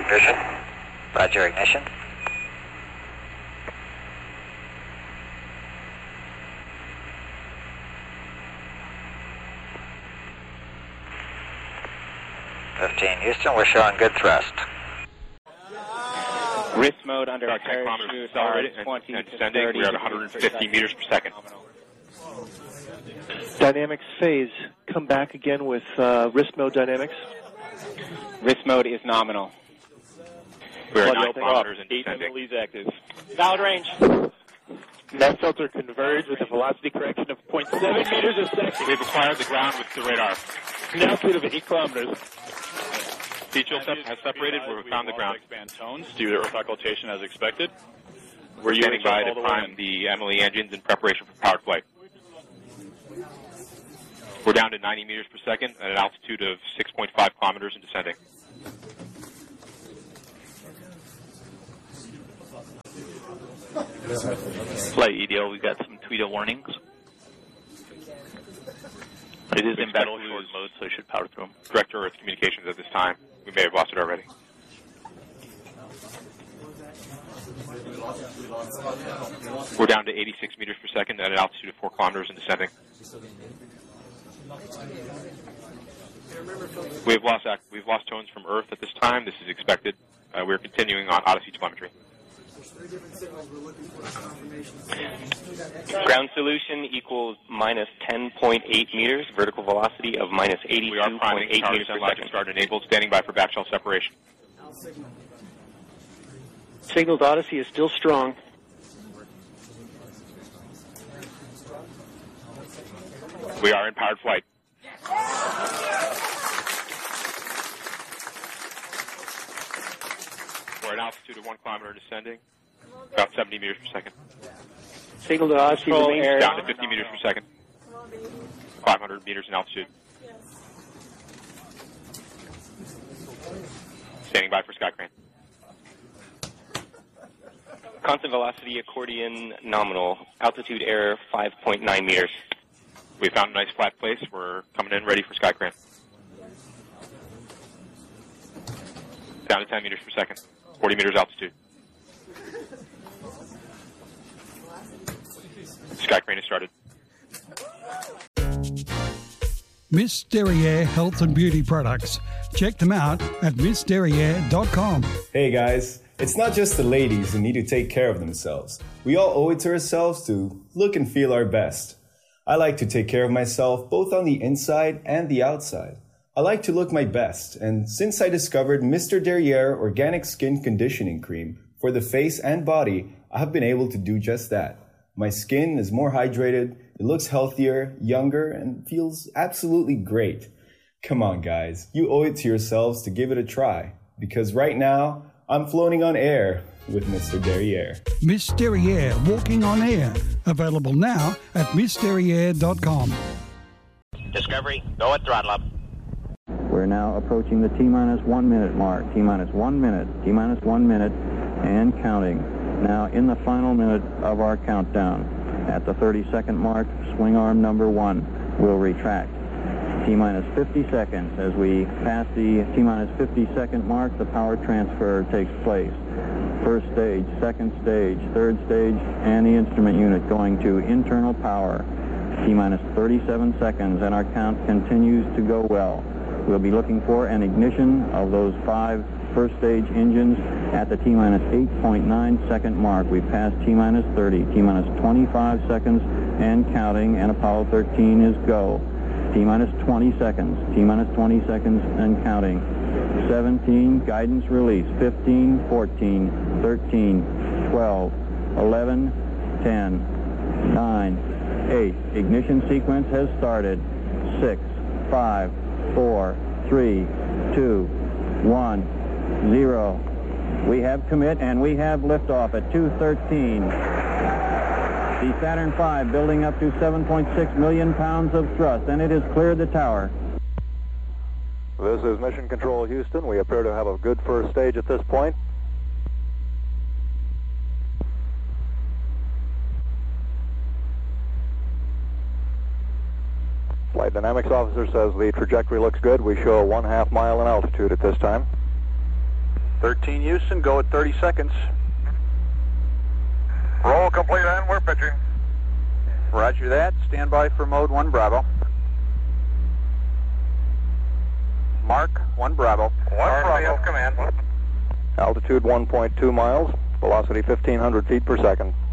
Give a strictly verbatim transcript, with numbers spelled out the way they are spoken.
ignition. Roger, ignition. fifteen Houston, we're showing good thrust. Wrist mode under Our tank parachute, accelerated uh, twenty and, and to descending. thirty We are at one hundred fifty meters per second. Dynamics phase. Come back again with uh, wrist mode dynamics. Wrist mode is nominal. We are Blood nine open kilometers up. and descending. Eight active. Valid range. Net filter converged with a velocity correction of zero point seven meters a second. We've acquired the ground with the radar. An altitude of eight kilometers. Seat chill sep- has separated. We've found the ground. Expand tones due to earth occultation as expected. We're Standing by to all the way prime in. the Emily engines in preparation for powered flight. We're down to ninety meters per second at an altitude of six point five kilometers and descending. Flight E D L, we've got some Tweedo warnings. It is in battle short mode, so it should power through them. Direct to Earth communications at this time. We may have lost it already. We're down to eighty-six meters per second at an altitude of four kilometers and descending. We've lost ac- we've lost tones from Earth at this time. This is expected. Uh, we're continuing on Odyssey telemetry. Ground solution equals minus ten point eight meters, vertical velocity of minus We are eighty-two point priming eight tower meters per descent logic second. start enabled, standing by for back shell separation. Signal to Odyssey is still strong. We are in powered flight. We're at an altitude of one kilometer and descending, about seventy meters per second. Signal to Odyssey Control remains air. Down to fifty meters per second. five hundred meters in altitude. Standing by for sky crane. Constant velocity accordion nominal. Altitude error five point nine meters. We found a nice flat place. We're coming in ready for sky crane. Down to ten meters per second. forty meters altitude. Sky crane has started. Miss Derriere Health and Beauty Products. Check them out at miss derriere dot com. Hey guys, it's not just the ladies who need to take care of themselves. We all owe it to ourselves to look and feel our best. I like to take care of myself both on the inside and the outside. I like to look my best, and since I discovered Mister Derriere Organic Skin Conditioning Cream for the face and body, I have been able to do just that. My skin is more hydrated, it looks healthier, younger, and feels absolutely great. Come on guys, you owe it to yourselves to give it a try, because right now, I'm floating on air with Mister Derriere. Miss Derriere Walking on Air. Available now at miss derriere dot com. Discovery, go at throttle up. We're now approaching the T-minus one minute mark. T-minus one minute, T-minus one minute, and counting. Now in the final minute of our countdown. At the thirty second mark, swing arm number one will retract. T-minus fifty seconds. As we pass the T-minus fifty second mark, the power transfer takes place. First stage, second stage, third stage, and the instrument unit going to internal power. T-minus thirty-seven seconds, and our count continues to go well. We'll be looking for an ignition of those five first stage engines at the T-minus eight point nine second mark. We've passed T-minus thirty, T-minus twenty-five seconds and counting, and Apollo thirteen is go. T-minus twenty seconds, T-minus twenty seconds and counting. seventeen, guidance release, fifteen, fourteen, thirteen, twelve, eleven, ten, nine, eight. Ignition sequence has started. six, five, four, three, two, one, zero. We have commit and we have liftoff at two thirteen. The Saturn five building up to seven point six million pounds of thrust, and it has cleared the tower. This is Mission Control Houston. We appear to have a good first stage at this point. Flight Dynamics Officer says the trajectory looks good. We show one half mile in altitude at this time. thirteen Houston, go at thirty seconds. Roll complete and we're pitching. Roger that. Stand by for mode one Bravo. Mark, one Bravo. One Bravo, command. Altitude one point two miles, velocity fifteen hundred feet per second.